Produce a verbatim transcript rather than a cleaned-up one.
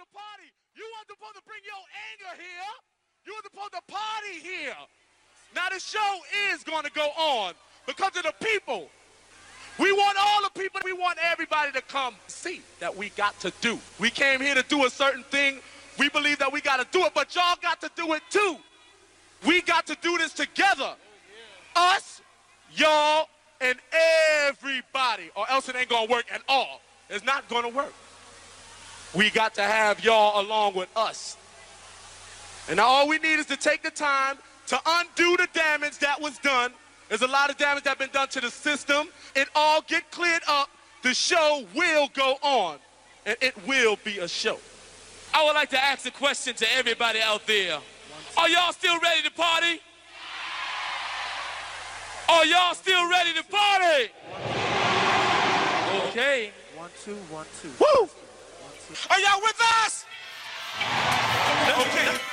to party. You weren't supposed to bring your anger here. You were supposed to party here. Now the show is going to go on because of the people. We want all the people. We want everybody to come see that we got to do. We came here to do a certain thing. We believe that we got to do it, but y'all got to do it too. We got to do this together. Us, y'all, and everybody, or else it ain't going to work at all. It's not going to work. We got to have y'all along with us. And now all we need is to take the time to undo the damage that was done. There's a lot of damage that's been done to the system. It all get cleared up. The show will go on, and it will be a show. I would like to ask a question to everybody out there. Are y'all still ready to party? Are y'all still ready to party? Okay. One, two, one, two. Woo! One, two. Are y'all with us? Okay.